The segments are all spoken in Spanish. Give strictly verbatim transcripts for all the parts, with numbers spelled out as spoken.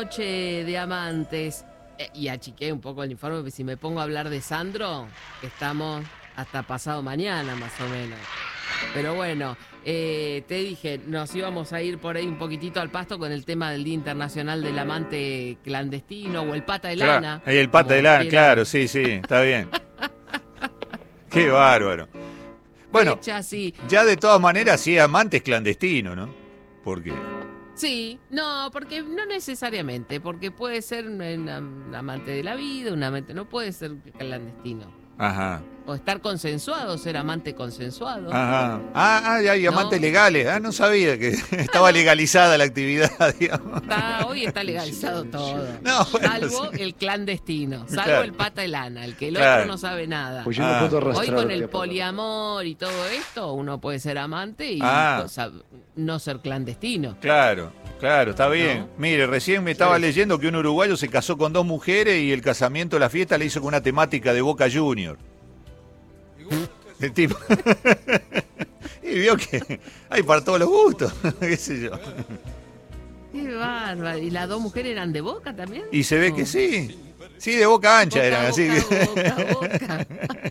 Noche de amantes. Eh, y achiqué un poco el informe, porque si me pongo a hablar de Sandro, estamos hasta pasado mañana más o menos. Pero bueno, eh, te dije, nos íbamos a ir por ahí un poquitito al pasto con el tema del Día Internacional del Amante Clandestino o el pata de lana. Claro, el pata de lana, claro, sí, sí, está bien. Qué bárbaro. Bueno, así. Ya de todas maneras sí, amante clandestino, ¿no? Porque... Sí, no, porque no necesariamente, porque puede ser un, un amante de la vida, un amante, no puede ser clandestino. Ajá. O estar consensuado, ser amante consensuado. Ajá. Ah, ah, hay amantes ¿no? legales. Ah, no sabía que estaba legalizada la actividad, digamos. Está, hoy está legalizado todo. No, bueno, salvo sí. el clandestino, salvo claro. el pata de lana, el que el claro. otro no sabe nada. Pues yo ah. no puedo Hoy con el poliamor y todo esto, uno puede ser amante y ah. no ser clandestino. Claro, claro, está bien. ¿No? Mire, recién me estaba sí. leyendo que un uruguayo se casó con dos mujeres y el casamiento, la fiesta, le hizo con una temática de Boca Junior. El tipo. Y vio que hay para todos los gustos, qué sé yo. Qué bárbaro. ¿Y las dos mujeres eran de Boca también? Y se ve oh. que sí. Sí, de boca ancha boca, eran, boca, así que. Boca, boca.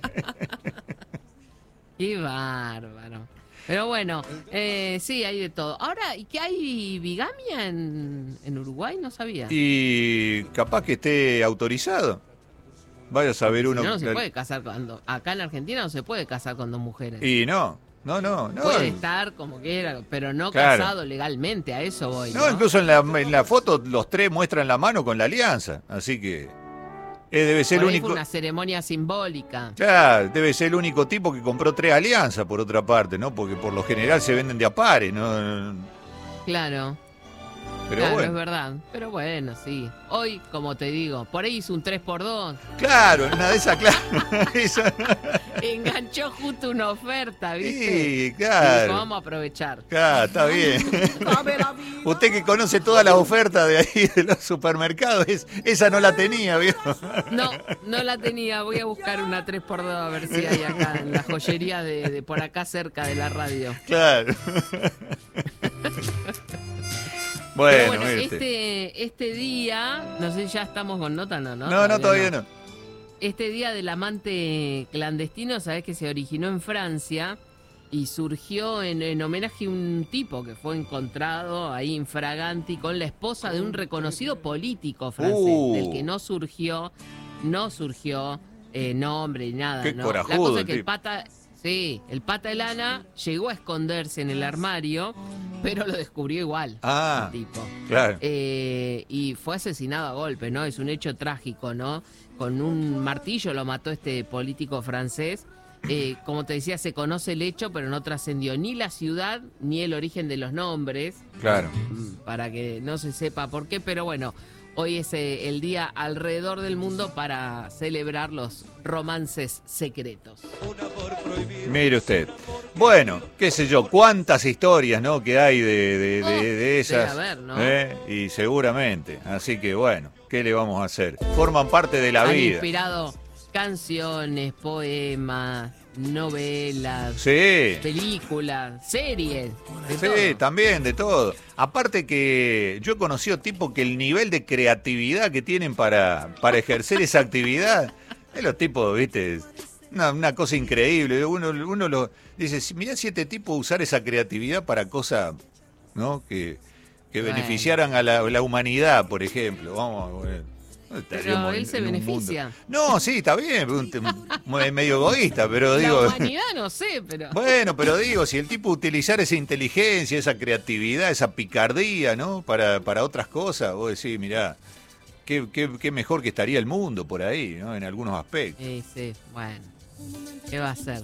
Qué bárbaro. Pero bueno, eh, sí, hay de todo. Ahora, ¿y qué hay bigamia en, en Uruguay? No sabía. Y capaz que esté autorizado. Vaya a saber uno. Si no, no se puede casar cuando. Acá en Argentina no se puede casar con dos mujeres. Y no, no, no. no. Puede estar como quiera, pero no claro. casado legalmente, a eso voy. No, no incluso en la, en la foto los tres muestran la mano con la alianza. Así que. Eh, debe ser por el ahí único. Fue una ceremonia simbólica. Claro, debe ser el único tipo que compró tres alianzas, por otra parte, ¿no? Porque por lo general se venden de a pares, ¿no? Claro. Pero claro, bueno. es verdad. Pero bueno, sí. Hoy, como te digo, por ahí hizo un tres por dos. Claro, una de esas, claro. Enganchó justo una oferta, ¿viste? Sí, claro. Y dijo, vamos a aprovechar. Claro, está bien. Usted que conoce todas las ofertas de ahí de los supermercados, es, esa no la tenía, ¿vio? No, no la tenía. Voy a buscar una tres por dos a ver si hay acá en la joyería de, de por acá cerca de la radio. Claro. Bueno, bueno este. este este día, no sé, ya estamos con nota, ¿no? No, no, no todavía no. no. Este día del amante clandestino, sabés que se originó en Francia y surgió en, en homenaje a un tipo que fue encontrado ahí infraganti con la esposa de un reconocido político francés, uh. del que no surgió, no surgió eh, nombre ni nada. Qué ¿no? corajudo, la cosa es que el el pata... Sí, el pata de lana llegó a esconderse en el armario, pero lo descubrió igual. Ah, el tipo. Claro. Eh, y fue asesinado a golpe, ¿no? Es un hecho trágico, ¿no? Con un martillo lo mató este político francés. Eh, como te decía, se conoce el hecho, pero no trascendió ni la ciudad ni el origen de los nombres. Claro. Para que no se sepa por qué, pero bueno... Hoy es eh, el día alrededor del mundo para celebrar los romances secretos. Mire usted. Bueno, qué sé yo, cuántas historias, ¿no? Que hay de, de, oh, de, de esas. debe haber, ¿no? ¿eh? Y seguramente. Así que bueno, ¿qué le vamos a hacer? Forman parte de la Han vida. inspirado canciones, poemas, novelas, sí. películas, series. De sí, todo. también, de todo. Aparte que yo he conocido tipos que el nivel de creatividad que tienen para, para ejercer esa actividad, es los tipos, viste, una, una cosa increíble. Uno, uno lo dice, mirá si este tipo usar esa creatividad para cosas, ¿no? Que, que bueno. beneficiaran a la, la humanidad, por ejemplo. Vamos a ver. Pero él se beneficia. No, sí, está bien, medio egoísta, pero la digo... La humanidad no sé, pero... Bueno, pero digo, si el tipo utilizar esa inteligencia, esa creatividad, esa picardía, ¿no? Para, para otras cosas, vos decís, mirá, qué, qué, qué mejor que estaría el mundo por ahí, ¿no? En algunos aspectos. Sí, sí, bueno, ¿qué va a ser?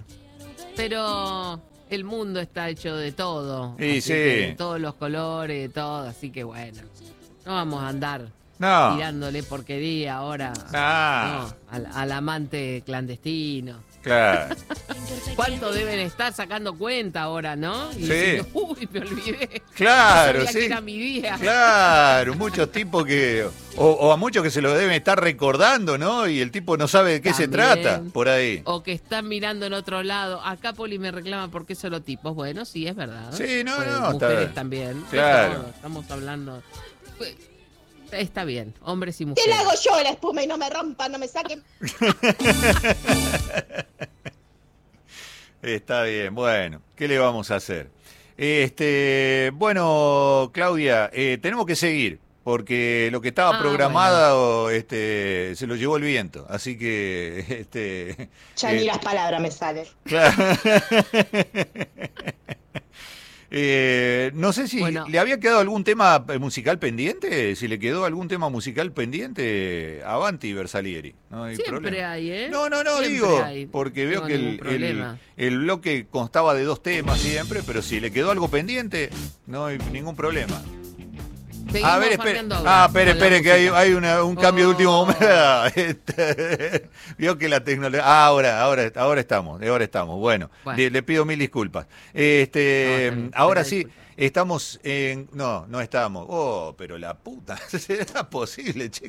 Pero... El mundo está hecho de todo. Sí, sí. De todos los colores, de todo, así que bueno, no vamos a andar... No. Tirándole porquería ahora ah. no, al, al amante clandestino. Claro. ¿Cuánto deben estar sacando cuenta ahora, no? Y sí. diciendo, uy, me olvidé. Claro, no sí. Que era mi día. Claro, muchos tipos que... O, o a muchos que se lo deben estar recordando, ¿no? Y el tipo no sabe de qué También. se trata, por ahí. O que están mirando en otro lado. Acá Poli me reclama porque solo tipos. Bueno, sí, es verdad. Sí, no, pues, no. Mujeres está... también. Claro. Estamos hablando... Está bien, hombres y ¿Qué mujeres. le hago yo a la espuma y no me rompan, no me saquen? Está bien, bueno, ¿qué le vamos a hacer? Este, bueno, Claudia, eh, tenemos que seguir, porque lo que estaba Ah, programado, bueno. este, se lo llevó el viento, así que, este, Ya eh, ni las palabras me salen. claro. Eh, no sé si Bueno. le había quedado algún tema musical pendiente, si le quedó algún tema musical pendiente, avanti Versalieri, no hay Siempre problema. hay, ¿eh? No, no, no, Siempre digo, hay. porque No veo tengo que el, ningún el, problema. el bloque constaba de dos temas siempre, pero si le quedó algo pendiente, no hay ningún problema. Seguimos A ver, espere. farreando Ah, espere, con la espere, que hay, música. hay una- un cambio de último Oh. momento. Este, Vio que la tecnología. Ah, ahora, ahora, ahora estamos, ahora estamos. Bueno, Bueno. Le, le pido mil disculpas. Este, No, está bien, ahora pido sí, disculpas. estamos en. No, no estamos. Oh, pero la puta, ¿será posible, che?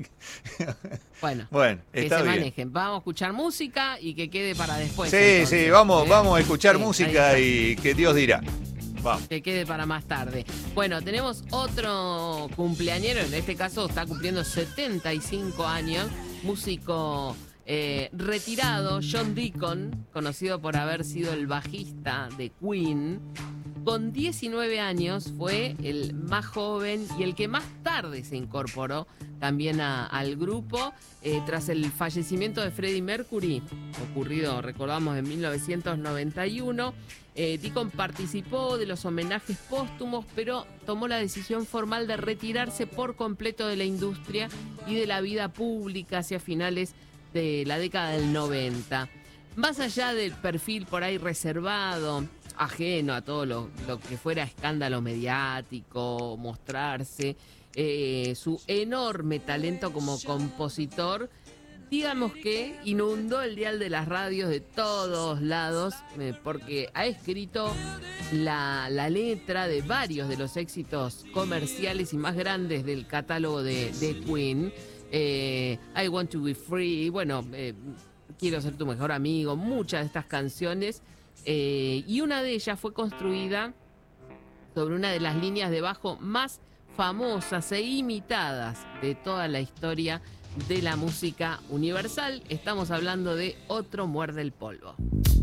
Bueno, Bueno, que está se bien. manejen. Vamos a escuchar música y que quede para después. Sí, entonces, sí, vamos, ¿eh? vamos a escuchar Sí, ahí música está. y que Dios dirá. Vamos. Que quede para más tarde. Bueno, tenemos otro cumpleañero, en este caso está cumpliendo setenta y cinco años, músico eh, retirado, John Deacon, conocido por haber sido el bajista de Queen. Con diecinueve años fue el más joven y el que más tarde se incorporó también a- al grupo eh, tras el fallecimiento de Freddie Mercury, ocurrido, recordamos, en mil novecientos noventa y uno. Eh, Deacon participó de los homenajes póstumos, pero tomó la decisión formal de retirarse por completo de la industria y de la vida pública hacia finales de la década del noventa. Más allá del perfil por ahí reservado, ajeno a todo lo, lo que fuera escándalo mediático, mostrarse, eh, su enorme talento como compositor, digamos que inundó el dial de las radios de todos lados, eh, porque ha escrito la, la letra de varios de los éxitos comerciales y más grandes del catálogo de, de Queen. Eh, I Want to Be Free, bueno, eh, Quiero Ser Tu Mejor Amigo, muchas de estas canciones. Eh, y una de ellas fue construida sobre una de las líneas de bajo más famosas e imitadas de toda la historia de la música universal. Estamos hablando de Otro Muerde el Polvo.